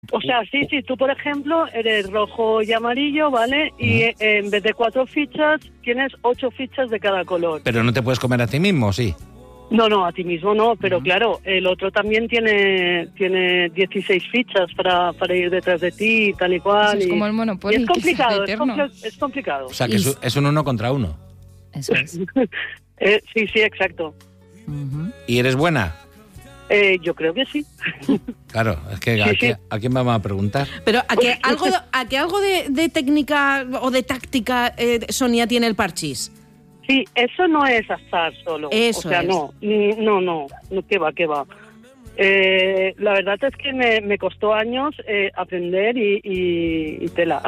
O sea, sí, tú por ejemplo eres rojo y amarillo, ¿vale? Y en vez de 4 fichas, tienes 8 fichas de cada color. Pero no te puedes comer a ti mismo, ¿sí? No, a ti mismo no, pero claro, el otro también tiene 16 fichas para ir detrás de ti, tal y cual. Eso es como el Monopoly. Y es complicado, que es complicado. O sea, que es un 1 contra 1. Eso es. Sí, exacto. ¿Y eres buena? Yo creo que sí. Claro, es que ¿a quién vamos a preguntar? Pero ¿a que algo de técnica o de táctica, Sonia, tiene el parchís? Sí, eso no es azar solo. Eso o sea, es. no, qué va. La verdad es que me costó años aprender y tela.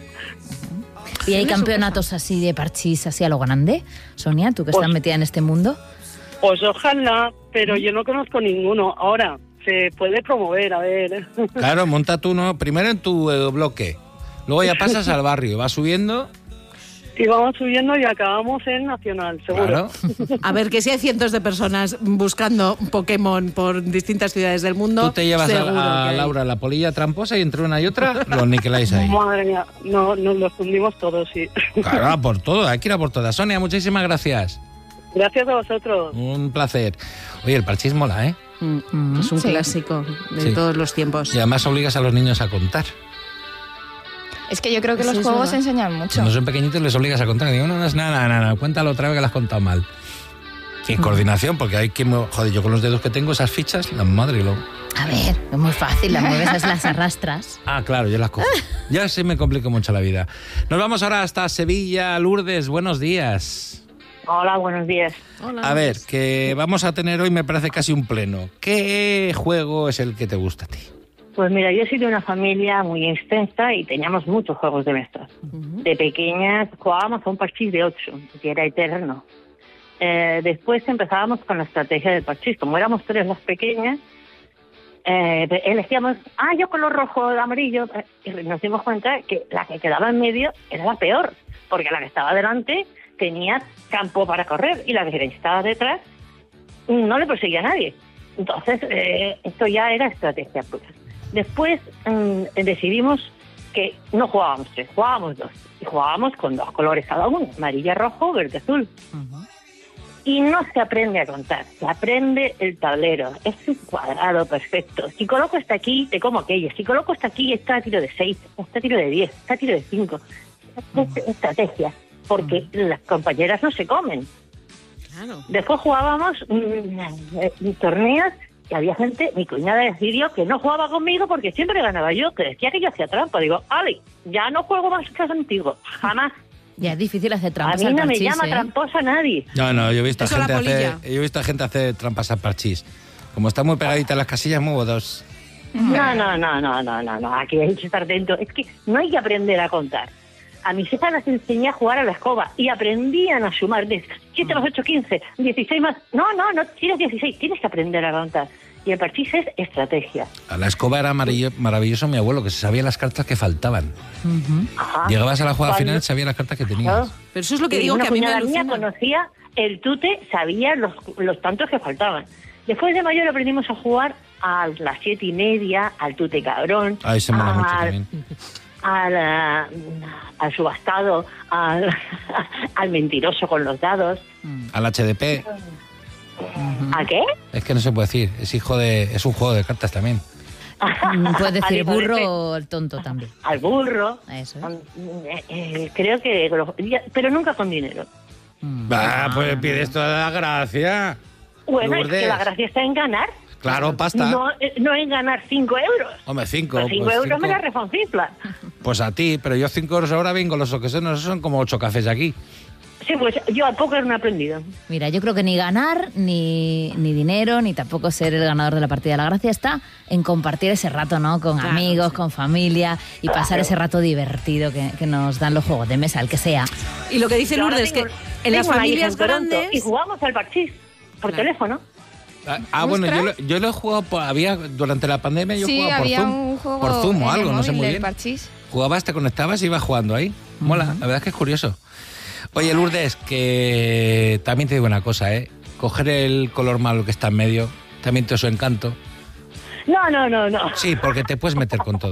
¿Y hay campeonatos así de parchís, así a lo grande? Sonia, tú que estás metida en este mundo. Pues ojalá, pero yo no conozco ninguno. Ahora, se puede promover, a ver. Claro, monta tú, ¿no? Primero en tu bloque. Luego ya pasas al barrio, vas subiendo. Y vamos subiendo y acabamos en Nacional, seguro. Claro. A ver, que si hay cientos de personas buscando Pokémon por distintas ciudades del mundo. Tú te llevas seguro a que hay. Laura la polilla tramposa y entre una y otra los niqueláis ahí. Madre mía, no, nos los fundimos todos, sí. Claro, a por todo, hay que ir a por todas. Sonia, muchísimas gracias. Gracias a vosotros. Un placer. Oye, el parchís mola, ¿eh? Es un clásico de todos los tiempos. Y además obligas a los niños a contar. Es que yo creo que Sí, los es juegos verdad. enseñan mucho. Cuando son pequeñitos les obligas a contar. Digo, no es nada, cuéntalo otra vez que lo has contado mal. Y coordinación, porque hay que... Joder, yo con los dedos que tengo, esas fichas, la madre y luego... A ver, es muy fácil, las mueves, las arrastras. Ah, claro, yo las cojo. Ya se me complica mucho la vida. Nos vamos ahora hasta Sevilla. Lourdes, buenos días. Hola, buenos días. A ver, que vamos a tener hoy, me parece casi un pleno. ¿Qué juego es el que te gusta a ti? Pues mira, yo soy de una familia muy extensa y teníamos muchos juegos de mesa. De pequeñas jugábamos a un parchís de 8, que era eterno. Después empezábamos con la estrategia del parchís. Como éramos 3 las pequeñas, elegíamos, yo color rojo, amarillo, y nos dimos cuenta que la que quedaba en medio era la peor, porque la que estaba delante tenía campo para correr y la que estaba detrás no le perseguía a nadie. Entonces, esto ya era estrategia pura. Después decidimos que no jugábamos 3, jugábamos 2. Y jugábamos con 2 colores cada uno, amarilla, rojo, verde, azul. Y no se aprende a contar, se aprende el tablero. Es un cuadrado perfecto. Si coloco esta aquí, te como aquello. Si coloco esta aquí, está a tiro de 6, está a tiro de 10, está a tiro de 5. Es estrategia, porque las compañeras no se comen. Claro. Después jugábamos torneos y había gente, mi cuñada decidió que no jugaba conmigo porque siempre ganaba yo, que decía que yo hacía trampa. Digo, Ale, ya no juego más que contigo, jamás. Ya es difícil hacer A trampas mí al no me parchís, llama tramposa nadie. No, yo he visto Eso la polilla. a gente hacer trampas al parchís. Como está muy pegadita las casillas, muevo 2. No, aquí hay que estar atento. Es que no hay que aprender a contar. A mis hijas las enseñé a jugar a la escoba y aprendían a sumar. 7 más 8, 15, 16 más... No, tienes 16, tienes que aprender a contar. Y el parchís es estrategia. A la escoba era maravilloso mi abuelo, que se sabía las cartas que faltaban. Ajá. Llegabas a la jugada Cuando- final, sabía las cartas que tenías. Claro. Pero eso es lo que Y digo, una que a mí me cuñada mía alucina. conocía el tute, sabía los tantos que faltaban. Después de mayor aprendimos a jugar a las 7:30, al tute cabrón, Ay, se mola mucho también. al subastado, al mentiroso con los dados. Al HDP, ¿A qué? es que no se puede decir, es un juego de cartas también. Puedes decir Al burro hijo o el tonto también. Al burro. Eso es. Creo que... pero nunca con dinero. Pues pides toda la gracia. Bueno, Lourdes. es que la gracia está en ganar. Claro, pasta. No en ganar 5 euros. Hombre, 5. Por 5 euros me la refoncifla. Pues a ti, pero yo 5 euros ahora vengo, los que son como 8 cafés aquí. Sí, pues yo al póker no he aprendido. Mira, yo creo que ni ganar, ni dinero, ni tampoco ser el ganador de la partida. La gracia está en compartir ese rato, ¿no? Con Claro, amigos, sí. con familia y pasar ese rato divertido que nos dan los juegos de mesa, el que sea. Y lo que dice Yo ahora Lourdes, tengo- que en las tengo una hija familias en Toronto grandes... Y jugamos al parchís por Claro. teléfono. Bueno, yo lo he jugado, durante la pandemia yo Sí, jugaba por había Zoom. un juego Por Zoom o en el algo, no sé móvil muy del bien. parchís. Jugabas, te conectabas y ibas jugando ahí. Mola, la verdad es que es curioso. Oye, Lourdes, que también te digo una cosa, ¿eh? Coger el color malo que está en medio también tiene su encanto. No. Sí, porque te puedes meter con todo.